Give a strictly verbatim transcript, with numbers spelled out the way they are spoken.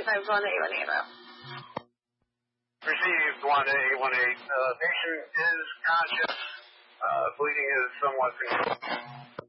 five one eight one eight. Received one eight one eight. Uh, patient is conscious. Uh, bleeding is somewhat controlled.